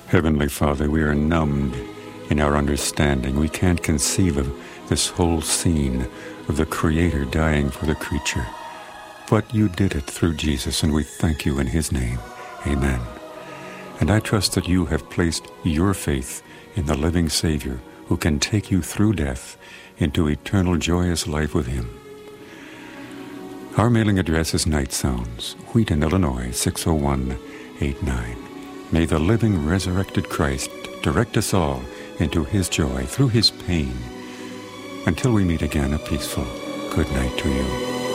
Heavenly Father, we are numbed in our understanding. We can't conceive of this whole scene of the Creator dying for the creature. But you did it through Jesus, and we thank you in his name. Amen. And I trust that you have placed your faith in the living Savior who can take you through death into eternal joyous life with him. Our mailing address is Night Sounds, Wheaton, Illinois, 60189. May the living resurrected Christ direct us all into his joy through his pain. Until we meet again, a peaceful good night to you.